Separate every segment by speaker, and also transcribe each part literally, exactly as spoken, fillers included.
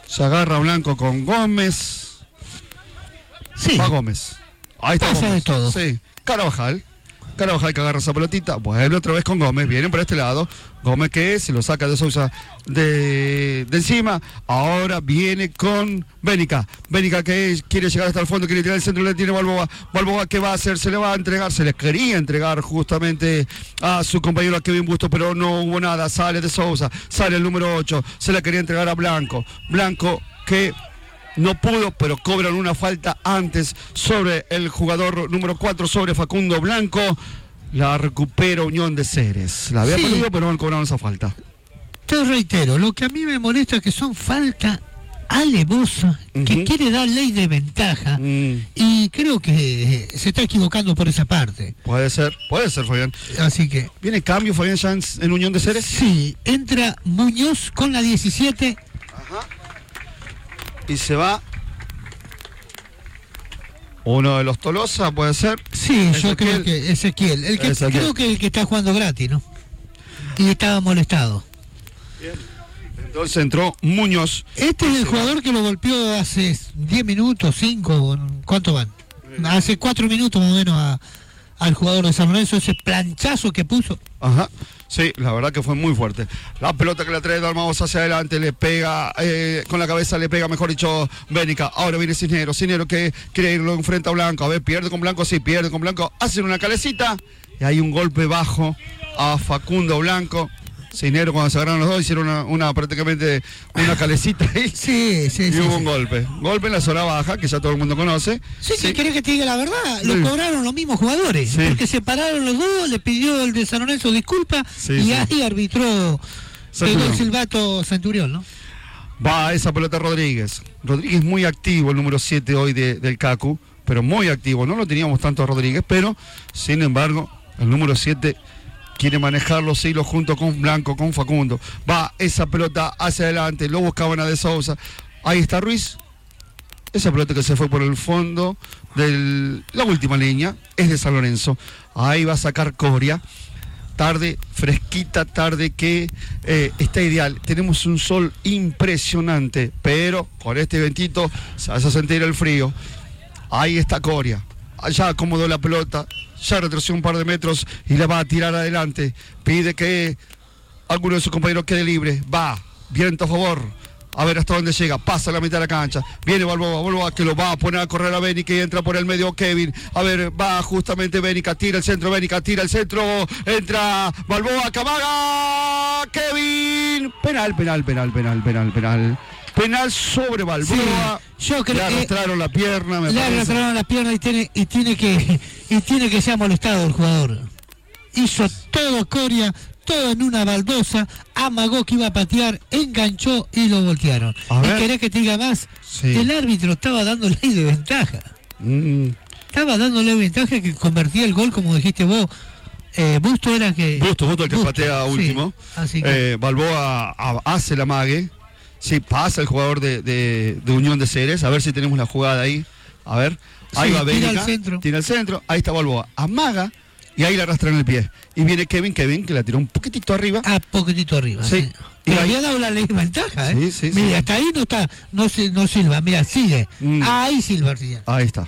Speaker 1: Se agarra Blanco con Gómez.
Speaker 2: Sí.
Speaker 1: Va Gómez. Ahí está
Speaker 2: Pasa
Speaker 1: Gómez.
Speaker 2: de todo.
Speaker 1: Sí. Carabajal. Carabajal que agarra esa pelotita. Vuelve otra vez con Gómez. Vienen por este lado. Gómez que se lo saca de Sousa de, de encima. Ahora viene con Bénica. Bénica que quiere llegar hasta el fondo, quiere tirar el centro, le tiene Balboa. Balboa que va a hacer, se le va a entregar, se le quería entregar justamente a su compañero a Kevin Bustos, pero no hubo nada. Sale de Sousa, sale el número ocho, se le quería entregar a Blanco. Blanco que no pudo, pero cobran una falta antes sobre el jugador número cuatro, sobre Facundo Blanco. La recupera Unión de Ceres. La había
Speaker 2: Sí.
Speaker 1: perdido, pero no cobraron esa falta.
Speaker 2: Te reitero, lo que a mí me molesta es que son falta alevosa, uh-huh. que quiere dar ley de ventaja, mm. y creo que eh, se está equivocando por esa parte.
Speaker 1: Puede ser, puede ser, Fabián.
Speaker 2: Así que...
Speaker 1: ¿Viene cambio, Fabián, ya en, en Unión de Ceres?
Speaker 2: Sí, entra Muñoz con la diecisiete.
Speaker 1: Ajá. Y se va uno de los Tolosa, ¿puede ser?
Speaker 2: Sí, Ezequiel. Yo creo que Ezequiel. El que Ezequiel. Creo que el que está jugando gratis, ¿no? Y estaba molestado.
Speaker 1: Bien. Entonces entró Muñoz.
Speaker 2: Este es el jugador va. que lo golpeó hace diez minutos, cinco, ¿cuánto van? Bien. Hace cuatro minutos más o menos a, al jugador de San Lorenzo, ese planchazo que puso.
Speaker 1: Ajá. Sí, la verdad que fue muy fuerte. La pelota que la trae Dalmavos hacia adelante, le pega, eh, con la cabeza le pega, mejor dicho, Bénica. Ahora viene Cisneros, Cisneros que quiere irlo enfrente a Blanco. A ver, pierde con Blanco, sí, pierde con Blanco. Hacen una calecita y hay un golpe bajo a Facundo Blanco. Cisneros, cuando se agarraron los dos, hicieron una, una prácticamente una calecita ahí.
Speaker 2: Sí, sí,
Speaker 1: y
Speaker 2: sí.
Speaker 1: hubo
Speaker 2: sí.
Speaker 1: un golpe. Golpe en la zona baja, que ya todo el mundo conoce.
Speaker 2: Sí, sí. ¿Querés que te diga la verdad? Lo
Speaker 1: sí.
Speaker 2: cobraron los mismos jugadores. Sí. Porque se pararon los dos, le pidió el de San Lorenzo disculpas, sí, y sí. ahí arbitró el silbato Centurión, ¿no?
Speaker 1: Va esa pelota Rodríguez. Rodríguez muy activo, el número siete hoy de, del Cacu, pero muy activo. No lo teníamos tanto a Rodríguez, pero sin embargo, el número siete quiere manejar los hilos junto con Blanco, con Facundo. Va esa pelota hacia adelante, lo buscaban a De Sousa. Ahí está Ruiz. Esa pelota que se fue por el fondo de la última línea es de San Lorenzo. Ahí va a sacar Coria. Tarde fresquita, tarde que eh, está ideal. Tenemos un sol impresionante, pero con este ventito se hace sentir el frío. Ahí está Coria. Allá acomodó la pelota, ya retrocedió un par de metros y la va a tirar adelante. Pide que alguno de sus compañeros quede libre. Va, viento a favor. A ver hasta dónde llega. Pasa la mitad de la cancha. Viene Balboa, Balboa que lo va a poner a correr a Bénica y entra por el medio Kevin. A ver, va justamente Bénica, tira el centro, Bénica, tira el centro. Entra Balboa, Camaga, Kevin. Penal, penal, penal, penal, penal, penal. Penal sobre Balboa.
Speaker 2: Sí, yo creo
Speaker 1: le arrastraron
Speaker 2: que
Speaker 1: la pierna, me
Speaker 2: le
Speaker 1: parece.
Speaker 2: arrastraron la pierna y tiene, y tiene que y tiene que ser molestado el jugador. Hizo todo Coria, todo en una baldosa, amagó que iba a patear, enganchó y lo voltearon. ¿Y querés que te diga más? Sí. El árbitro estaba dando ley de ventaja. Mm. Estaba dando ley de ventaja que convertía el gol, como dijiste vos. Eh, Busto era que...
Speaker 1: Busto, Busto el que
Speaker 2: Busto,
Speaker 1: patea último.
Speaker 2: Sí, así que...
Speaker 1: eh, Balboa a, hace la mague. Sí, pasa el jugador de, de, de Unión de Ceres. A ver si tenemos la jugada ahí. A ver. Ahí
Speaker 2: sí,
Speaker 1: va Bénica.
Speaker 2: Tira al centro.
Speaker 1: Tira al centro. Ahí está Balboa. Amaga. Y ahí le arrastran el pie. Y viene Kevin, Kevin, que la tiró un poquitito arriba.
Speaker 2: Ah, poquitito arriba.
Speaker 1: Sí.
Speaker 2: sí. Y ahí... había dado la ley de ventaja, ¿eh?
Speaker 1: Sí, sí,
Speaker 2: mira,
Speaker 1: sí.
Speaker 2: hasta ahí no está, no, no silba. Mira, sigue. Mm. Ahí silba.
Speaker 1: Ahí está.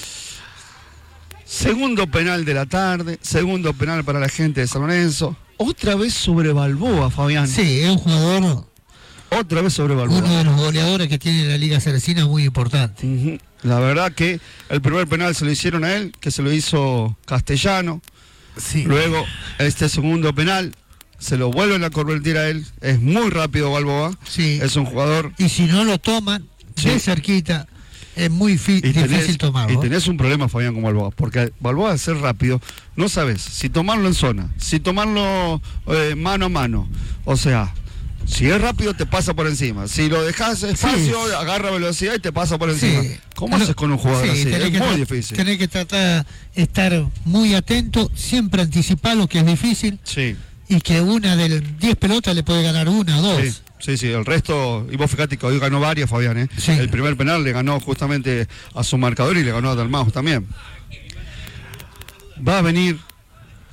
Speaker 1: Segundo penal de la tarde. Segundo penal para la gente de San Lorenzo. Otra vez sobre Balboa, Fabián.
Speaker 2: Sí, es un jugador...
Speaker 1: Otra vez sobre Balboa.
Speaker 2: Uno de los goleadores que tiene la Liga Ceresina, muy importante.
Speaker 1: Uh-huh. La verdad que el primer penal se lo hicieron a él, que se lo hizo Castellano.
Speaker 2: Sí.
Speaker 1: Luego, este segundo penal se lo vuelven a convertir a él. Es muy rápido Balboa.
Speaker 2: Sí.
Speaker 1: Es un jugador.
Speaker 2: Y si no lo toman sí. de cerquita, es muy fi-
Speaker 1: y tenés,
Speaker 2: difícil tomarlo.
Speaker 1: Y tenés un problema, Fabián, con Balboa. Porque Balboa, al ser rápido, no sabes si tomarlo en zona, si tomarlo eh, mano a mano. O sea. Si es rápido, te pasa por encima. Si lo dejas espacio, sí. agarra velocidad y te pasa por encima. Sí. ¿Cómo haces con un jugador sí, así? Es muy difícil.
Speaker 2: Tenés que tratar de estar muy atento, siempre anticipar lo que es difícil.
Speaker 1: Sí.
Speaker 2: Y que una de diez pelotas le puede ganar una o dos.
Speaker 1: Sí, sí, sí. El resto, y vos fíjate que hoy ganó varias, Fabián, ¿eh? Sí. El primer penal le ganó justamente a su marcador y le ganó a Dalmau también. Va a venir,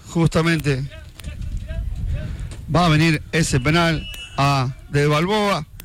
Speaker 1: justamente, va a venir ese penal. A de Balboa,